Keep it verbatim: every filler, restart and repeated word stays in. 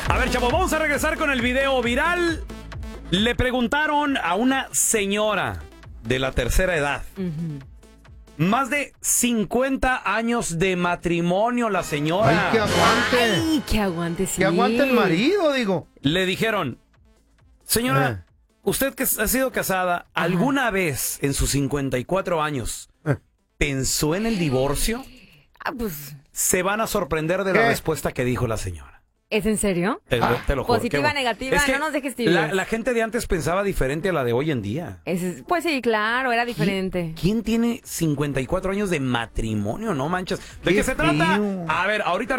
A ver, chavos, vamos a regresar con el video viral. Le preguntaron a una señora de la tercera edad. Uh-huh. Más de cincuenta años de matrimonio la señora. ¡Ay, que aguante! ¡Ay, que aguante, sí! ¡Que aguante el marido, digo! Le dijeron, señora, eh. usted que ha sido casada, Ajá. ¿alguna vez en sus cincuenta y cuatro años eh. pensó en el divorcio? Ah, pues... Se van a sorprender de ¿Qué? la respuesta que dijo la señora. ¿Es en serio? Te, ah, te lo juro. Positiva, negativa, es que no nos dejes tibios. La, la gente de antes pensaba diferente a la de hoy en día. Es, pues sí, claro, era diferente. ¿Quién, ¿Quién tiene cincuenta y cuatro años de matrimonio? No manches. ¿De qué, qué se trata? A ver, ahorita